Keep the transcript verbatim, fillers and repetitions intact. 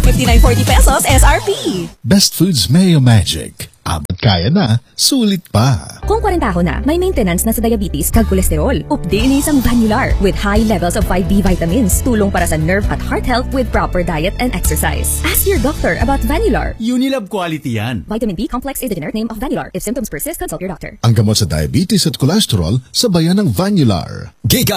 fifty-nine forty pesos S R P. Best Foods Mayo Magic. Abot kaya na, sulit pa. Kung kwarentaho na, may maintenance na sa diabetes kag kolesterol. Updi ni isang Vanular with high levels of five B vitamins. Tulong para sa nerve at heart health with proper diet and exercise. Ask your doctor about Vanular. Unilab quality yan. Vitamin B complex is the generic name of Vanular. If symptoms persist, consult your doctor. Ang gamot sa diabetes at cholesterol, sabayan ng Vanular. Giga